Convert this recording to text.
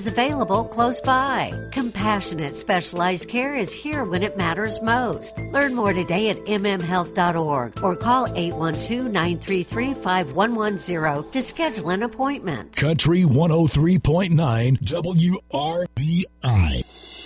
is available close by. Compassionate specialized care is here when it matters most. Learn more today at mmhealth.org or call 812-933-5110 to schedule an appointment. Country 103.9 WRBI.